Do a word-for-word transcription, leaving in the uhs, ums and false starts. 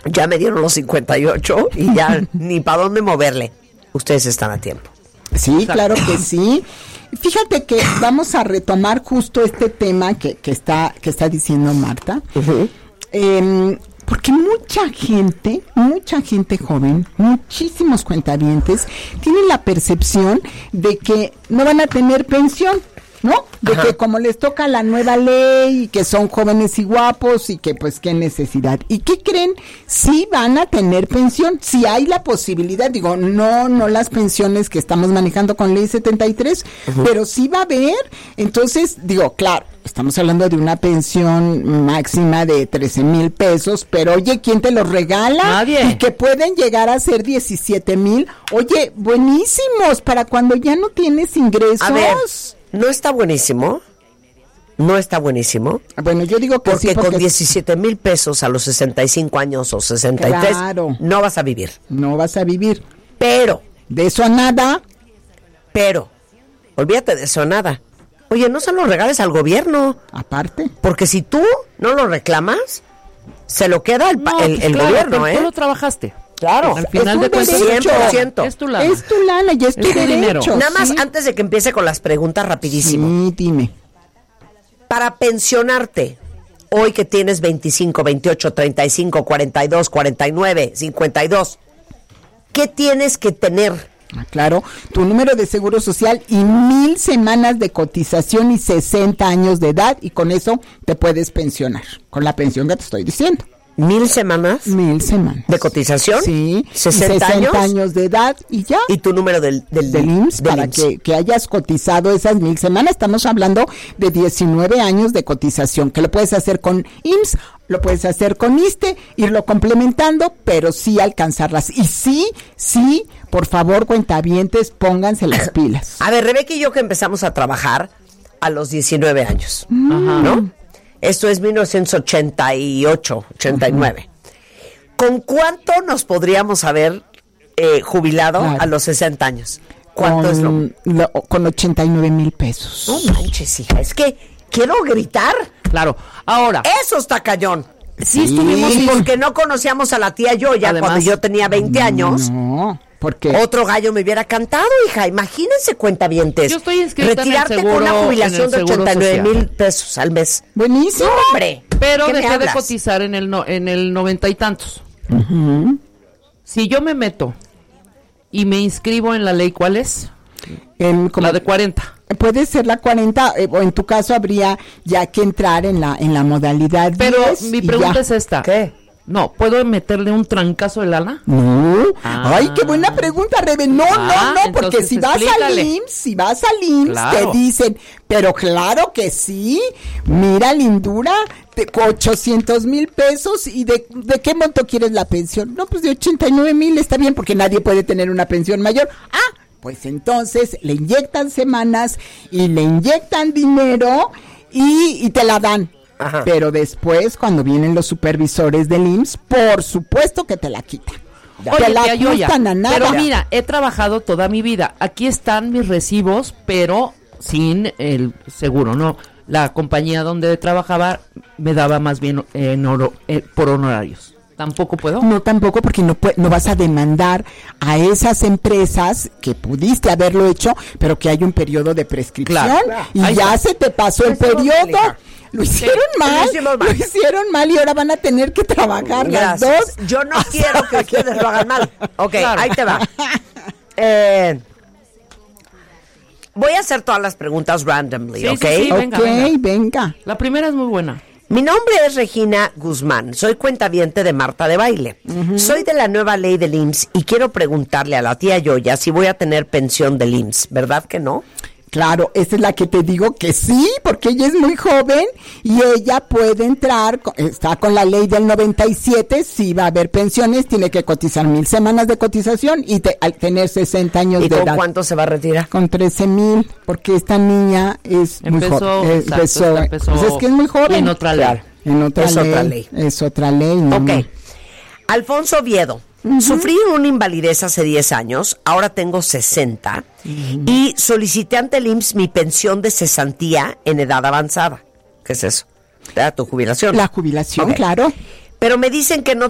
ya me dieron los cincuenta y ocho y ya ni para dónde moverle. Ustedes están a tiempo. Sí, exacto. Claro que sí. Fíjate que vamos a retomar justo este tema que, que está que está diciendo Marta. Uh-huh. Eh, porque mucha gente, mucha gente joven, muchísimos cuentavientes tienen la percepción de que no van a tener pensión, ¿no? De Ajá. que como les toca la nueva ley y que son jóvenes y guapos y que pues qué necesidad. ¿Y qué creen? Sí van a tener pensión, sí hay la posibilidad, digo, no no las pensiones que estamos manejando con ley setenta y tres, uh-huh. pero sí va a haber. Entonces, digo, claro, estamos hablando de una pensión máxima de trece mil pesos, pero oye, ¿quién te los regala? Nadie. Y que pueden llegar a ser diecisiete mil. Oye, buenísimos para cuando ya no tienes ingresos. A ver. ¿No está buenísimo? ¿No está buenísimo? Bueno, yo digo que porque sí. Porque con diecisiete mil pesos a los sesenta y cinco años o sesenta y tres, claro, no vas a vivir. No vas a vivir. Pero. De eso a nada. Pero. Olvídate de eso a nada. Oye, no se lo regales al gobierno. Aparte. Porque si tú no lo reclamas, se lo queda el, no, el, pues el claro, gobierno, ¿eh? Tú lo trabajaste. Claro, al final es de cuentas cien por ciento. Es tu lana. Es tu lana y es tu es derecho. Dinero. Nada más ¿sí? antes de que empiece con las preguntas rapidísimo. Sí, dime. Para pensionarte, hoy que tienes veinticinco, veintiocho, treinta y cinco, cuarenta y dos, cuarenta y nueve, cincuenta y dos, ¿qué tienes que tener? Ah, claro, tu número de seguro social y mil semanas de cotización y sesenta años de edad y con eso te puedes pensionar, con la pensión que te estoy diciendo. ¿Mil semanas? Mil semanas. ¿De cotización? Sí. ¿sesenta, sesenta años? años de edad y ya. ¿Y tu número del, del, del I M S S? Del Para I M S S. que, que hayas cotizado esas mil semanas. Estamos hablando de diecinueve años de cotización, que lo puedes hacer con I M S S, lo puedes hacer con ISSSTE, irlo complementando, pero sí alcanzarlas. Y sí, sí, por favor, cuentavientes, pónganse las pilas. A ver, Rebeca y yo que empezamos a trabajar a los diecinueve años, Ajá. ¿no? Esto es mil novecientos ochenta y ocho, ochenta y nueve. Uh-huh. ¿Con cuánto nos podríamos haber eh, jubilado claro. a los sesenta años? ¿Cuánto con, es lo? lo? Con ochenta y nueve mil pesos. No manches, hija, es que quiero gritar. Claro, ahora. Eso está cañón. Sí, sí estuvimos. Y porque no conocíamos a la tía Yoya Además, cuando yo tenía veinte años. No, porque otro gallo me hubiera cantado, hija. Imagínense, cuentavientes. Yo estoy inscrita retirarte en el seguro, con una jubilación de ochenta y nueve mil pesos al mes. Buenísimo. No, hombre. Pero dejé de cotizar en el no, en el noventa y tantos. Uh-huh. Si yo me meto y me inscribo en la ley, ¿cuál es? En, como, la de cuarenta. Puede ser la cuarenta, eh, o en tu caso habría ya que entrar en la en la modalidad Pero diez mi pregunta es esta. ¿Qué? No, ¿puedo meterle un trancazo de lana? No. Ah. Ay, qué buena pregunta, Rebe. No, ah, no, no, porque si vas explícale. al I M S S, si vas al I M S S, claro. te dicen, pero claro que sí. Mira, lindura, de ochocientos mil pesos. ¿Y de, de qué monto quieres la pensión? No, pues de ochenta y nueve mil, está bien, porque nadie puede tener una pensión mayor. Ah, pues entonces le inyectan semanas y le inyectan dinero y, y te la dan. Ajá. Pero después, cuando vienen los supervisores del I M S S, por supuesto que te la quitan. Ya. Oye, te la tía Yoya, a nada. Pero mira, he trabajado toda mi vida. Aquí están mis recibos, pero sin el seguro, ¿no? La compañía donde trabajaba me daba más bien en oro, eh, por honorarios. ¿Tampoco puedo? No, tampoco, porque no pu- no vas a demandar a esas empresas que pudiste haberlo hecho, pero que hay un periodo de prescripción. Claro. Y Ahí ya está. se te pasó el periodo. Lo hicieron sí, mal, lo, mal, lo hicieron mal y ahora van a tener que trabajar Gracias. las dos. Yo no quiero que ustedes lo hagan mal. Ok, claro. Ahí te va. Eh, voy a hacer todas las preguntas randomly, sí, ¿ok? Sí, sí, venga, ok, venga. venga. La primera es muy buena. Mi nombre es Regina Guzmán, soy cuentaviente de Marta de Baile. Uh-huh. Soy de la nueva ley del I M S S y quiero preguntarle a la tía Yoya si voy a tener pensión del I M S S, ¿verdad que no? Claro, esa es la que te digo que sí, porque ella es muy joven y ella puede entrar, está con la ley del noventa y siete, sí va a haber pensiones, tiene que cotizar mil semanas de cotización y te, al tener sesenta años ¿Y de edad. ¿Y con cuánto se va a retirar? Con trece mil, porque esta niña es empezó, muy joven. Exacto, empezó, empezó pues es que es muy joven. En otra ley. Claro, en otra es ley. otra ley. Es otra ley. No, ok. no. Alfonso Oviedo. Uh-huh. Sufrí una invalidez hace diez años, ahora tengo sesenta uh-huh. y solicité ante el I M S S mi pensión de cesantía en edad avanzada. ¿Qué es eso? ¿Te da tu jubilación? La jubilación, okay. claro. Pero me dicen que no